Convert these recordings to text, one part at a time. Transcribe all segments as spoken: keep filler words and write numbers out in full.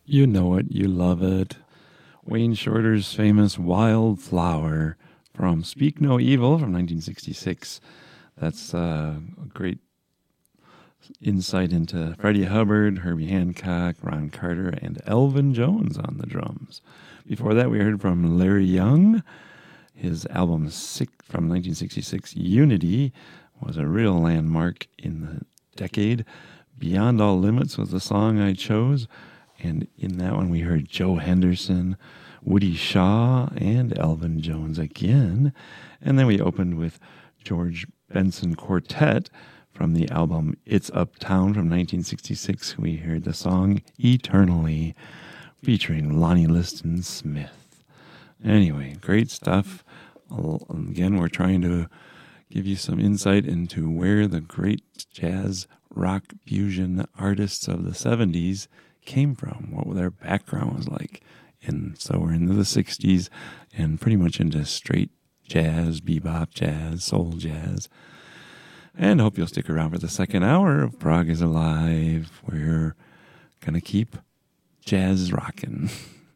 You know it, you love it. Wayne Shorter's famous Wildflower from Speak No Evil from nineteen sixty-six. That's uh, a great insight into Freddie Hubbard, Herbie Hancock, Ron Carter, and Elvin Jones on the drums. Before that, we heard from Larry Young. His album six, from nineteen sixty-six, Unity, was a real landmark in the decade. Beyond All Limits was the song I chose. And in that one, we heard Joe Henderson, Woody Shaw, and Elvin Jones again. And then we opened with George Benson Quartet from the album It's Uptown from nineteen sixty-six. We heard the song Eternally, featuring Lonnie Liston Smith. Anyway, great stuff. Again, we're trying to give you some insight into where the great jazz, rock, fusion artists of the seventies came from, what their background was like. And so we're into the sixties and pretty much into straight jazz, bebop jazz, soul jazz. And hope you'll stick around for the second hour of Prague is Alive. We're going to keep jazz rocking.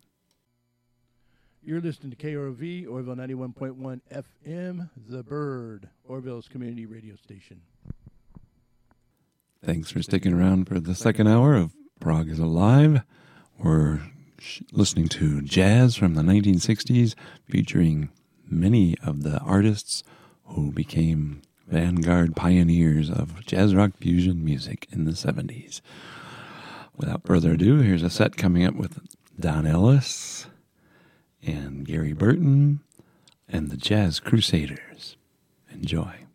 You're listening to K R O V, Orville ninety-one point one F M, The Bird, Orville's community radio station. Thanks for sticking around for the second hour of Prague is Alive. We're sh- listening to jazz from the nineteen sixties, featuring many of the artists who became vanguard pioneers of jazz rock fusion music in the seventies. Without further ado, here's a set coming up with Don Ellis and Gary Burton and the Jazz Crusaders. Enjoy.